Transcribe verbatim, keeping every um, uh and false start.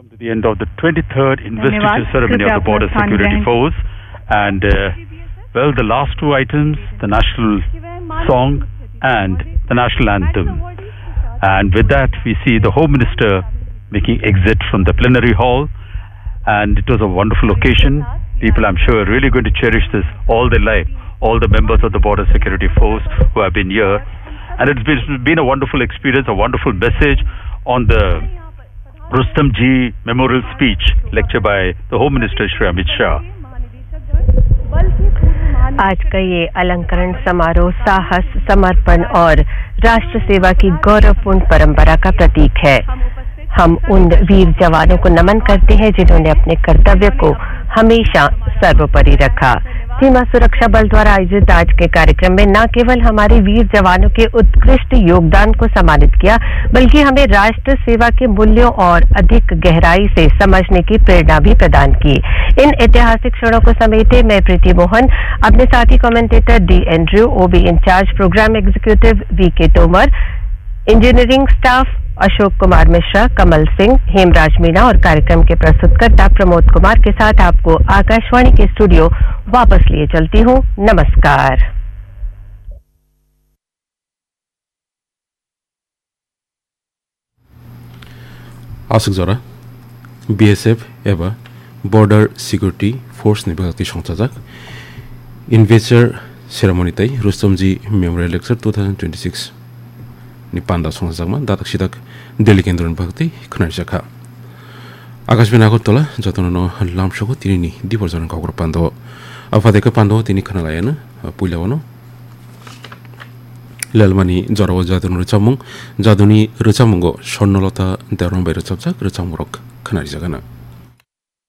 to the end of the twenty-third investiture ceremony of the Border Security Force, and uh, well, the last two items, the national song and the national anthem. And with that, we see the Home Minister making exit from the plenary hall, and it was a wonderful occasion. People, I'm sure, are really going to cherish this all their life, all the members of the Border Security Force who have been here. And it's been, been a wonderful experience, a wonderful message on the Rustam Ji memorial speech lecture by the Home Minister Shri Amit Shah. आज का ये अलंकरण समारोह साहस, समर्पण और राष्ट्र सेवा की गौरवपूर्ण परंपरा का प्रतीक है। हम उन वीर जवानों को नमन करते हैं जिन्होंने अपने कर्तव्य को हमेशा सर्वोपरि रखा। सीमा सुरक्षा बल द्वारा आयोजित आज के कार्यक्रम में न केवल हमारे वीर जवानों के उत्कृष्ट योगदान को सम्मानित किया, बल्कि हमें राष्ट्र सेवा के मूल्यों और अधिक गहराई से समझने की प्रेरणा भी प्रदान की। इन ऐतिहासिक क्षणों को समेटे मैं प्रीति मोहन, अपने साथी commentator D Andrew, OB in charge programme executive we के तोमर, इंजीनियरिंग स्टाफ अशोक कुमार मिश्रा, कमल सिंह, हेमराज मीणा और कार्यक्रम के प्रस्तुतकर्ता प्रमोद कुमार के साथ आपको आकाशवाणी के स्टूडियो वापस लिए चलती हूँ। नमस्कार। आसक जरा बीएसएफ एबा बॉर्डर सिक्योरिटी फोर्स निभाग की संचालक इन्वेस्टर सेरेमनी तै Rustomjee memorial lecture two thousand twenty six नि पांदा संसाजमा दातक सिदक दिल्ली केन्द्र भक्ति खनारिसखा आकाश बिनाको तला जतन लामसको तिनी दिबर्जन खबर पान्दो अफादेको पान्दो तिनी खनालायन पुइलावनो ललमानी जराव जादुन रचामुङ जादुनी रचामुङको स्वर्णलता देरम बाहिर चपचाक रचामुरक खनारिसखना